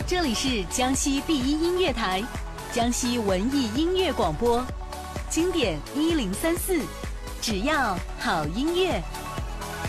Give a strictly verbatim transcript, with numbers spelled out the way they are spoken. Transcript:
这里是江西第一音乐台，江西文艺音乐广播，经典一零三四，只要好音乐。